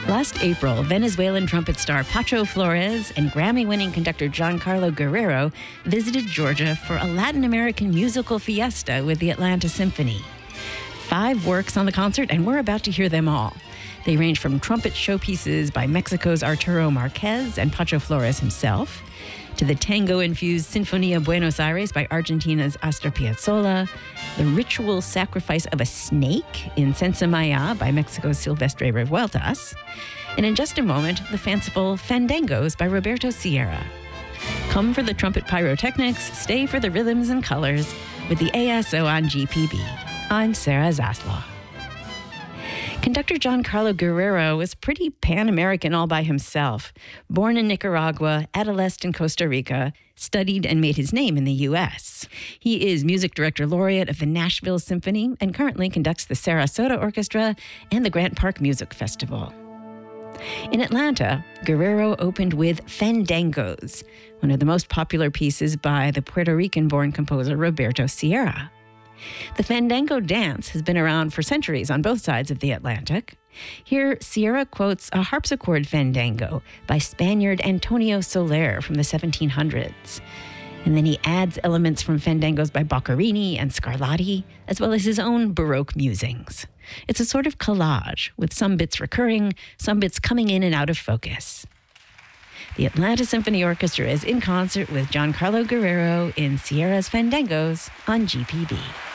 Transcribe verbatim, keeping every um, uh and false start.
Last April, Venezuelan trumpet star Pacho Flores and Grammy-winning conductor Giancarlo Guerrero visited Georgia for a Latin American musical fiesta with the Atlanta Symphony. Five works on the concert, and we're about to hear them all. They range from trumpet showpieces by Mexico's Arturo Marquez and Pacho Flores himself, to the tango-infused Sinfonía Buenos Aires by Argentina's Astor Piazzolla, the ritual sacrifice of a snake in Sensamaya by Mexico's Silvestre Revueltas, and in just a moment, the fanciful Fandangos by Roberto Sierra. Come for the trumpet pyrotechnics, stay for the rhythms and colors with the A S O on G P B. I'm Sarah Zaslaw. Conductor Giancarlo Guerrero was pretty Pan-American all by himself. Born in Nicaragua, adolesced in Costa Rica, studied and made his name in the U S. He is music director laureate of the Nashville Symphony and currently conducts the Sarasota Orchestra and the Grant Park Music Festival. In Atlanta, Guerrero opened with Fandangos, one of the most popular pieces by the Puerto Rican-born composer Roberto Sierra. The Fandango dance has been around for centuries on both sides of the Atlantic. Here, Sierra quotes a harpsichord fandango by Spaniard Antonio Soler from the seventeen hundreds. And then he adds elements from fandangos by Boccherini and Scarlatti, as well as his own Baroque musings. It's a sort of collage, with some bits recurring, some bits coming in and out of focus. The Atlanta Symphony Orchestra is in concert with Giancarlo Guerrero in Sierra's Fandangos on G P B.